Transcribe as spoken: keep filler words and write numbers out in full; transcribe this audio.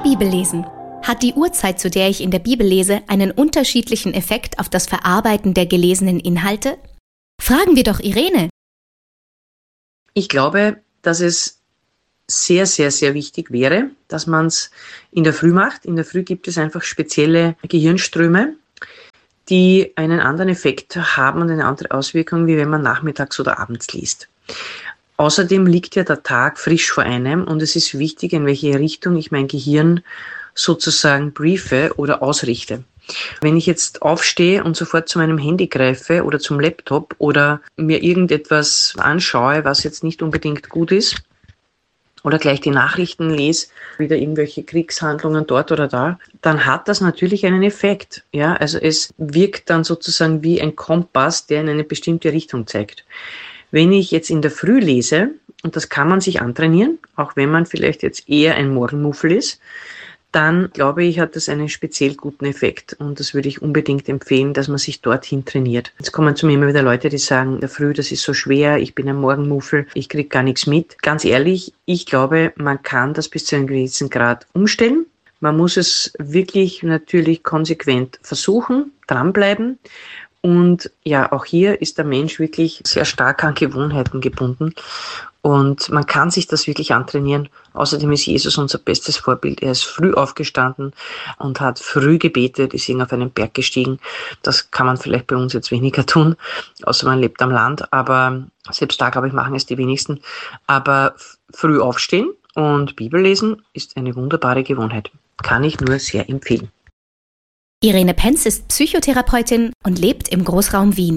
Bibellesen. Hat die Uhrzeit, zu der ich in der Bibel lese, einen unterschiedlichen Effekt auf das Verarbeiten der gelesenen Inhalte? Fragen wir doch Irene. Ich glaube, dass es sehr, sehr, sehr wichtig wäre, dass man es in der Früh macht. In der Früh gibt es einfach spezielle Gehirnströme, die einen anderen Effekt haben und eine andere Auswirkung, wie wenn man nachmittags oder abends liest. Außerdem liegt ja der Tag frisch vor einem und es ist wichtig, in welche Richtung ich mein Gehirn sozusagen briefe oder ausrichte. Wenn ich jetzt aufstehe und sofort zu meinem Handy greife oder zum Laptop oder mir irgendetwas anschaue, was jetzt nicht unbedingt gut ist, oder gleich die Nachrichten lese, wieder irgendwelche Kriegshandlungen dort oder da, dann hat das natürlich einen Effekt. Ja, also es wirkt dann sozusagen wie ein Kompass, der in eine bestimmte Richtung zeigt. Wenn ich jetzt in der Früh lese, und das kann man sich antrainieren, auch wenn man vielleicht jetzt eher ein Morgenmuffel ist, dann glaube ich, hat das einen speziell guten Effekt. Und das würde ich unbedingt empfehlen, dass man sich dorthin trainiert. Jetzt kommen zu mir immer wieder Leute, die sagen, in der Früh, das ist so schwer, ich bin ein Morgenmuffel, ich kriege gar nichts mit. Ganz ehrlich, ich glaube, man kann das bis zu einem gewissen Grad umstellen. Man muss es wirklich natürlich konsequent versuchen, dranbleiben. Und ja, auch hier ist der Mensch wirklich sehr stark an Gewohnheiten gebunden. Und man kann sich das wirklich antrainieren. Außerdem ist Jesus unser bestes Vorbild. Er ist früh aufgestanden und hat früh gebetet, ist auf einen Berg gestiegen. Das kann man vielleicht bei uns jetzt weniger tun, außer man lebt am Land. Aber selbst da, glaube ich, machen es die wenigsten. Aber früh aufstehen und Bibel lesen ist eine wunderbare Gewohnheit. Kann ich nur sehr empfehlen. Irene Penz ist Psychotherapeutin und lebt im Großraum Wien.